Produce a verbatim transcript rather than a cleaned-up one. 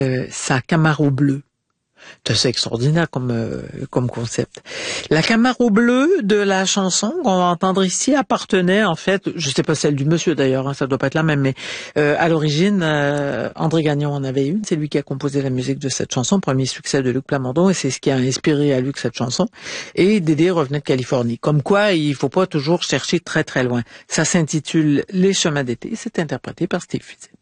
euh, sa Camaro bleue. C'est assez extraordinaire comme euh, comme concept. La Camaro bleue de la chanson qu'on va entendre ici appartenait en fait, je sais pas celle du monsieur d'ailleurs, hein, ça doit pas être la même, mais euh, à l'origine, euh, André Gagnon en avait une. C'est lui qui a composé la musique de cette chanson, premier succès de Luc Plamondon, et c'est ce qui a inspiré à Luc cette chanson. Et Dédé revenait de Californie. Comme quoi, il faut pas toujours chercher très très loin. Ça s'intitule Les chemins d'été. C'est interprété par Steve Fitzek.